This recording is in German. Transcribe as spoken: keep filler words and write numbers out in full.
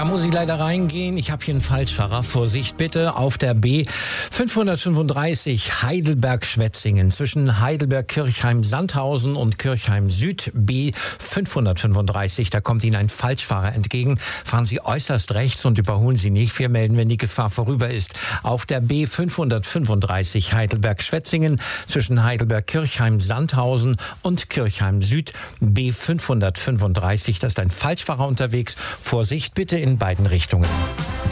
Da muss ich leider reingehen. Ich habe hier einen Falschfahrer. Vorsicht bitte. Auf der B fünfhundertfünfunddreißig Heidelberg-Schwetzingen zwischen Heidelberg-Kirchheim-Sandhausen und Kirchheim-Süd. B fünfhundertfünfunddreißig. Da kommt Ihnen ein Falschfahrer entgegen. Fahren Sie äußerst rechts und überholen Sie nicht. Wir melden, wenn die Gefahr vorüber ist. Auf der B fünfhundertfünfunddreißig Heidelberg-Schwetzingen zwischen Heidelberg-Kirchheim-Sandhausen und Kirchheim-Süd. B fünfhundertfünfunddreißig. Da ist ein Falschfahrer unterwegs. Vorsicht bitte in beiden Richtungen.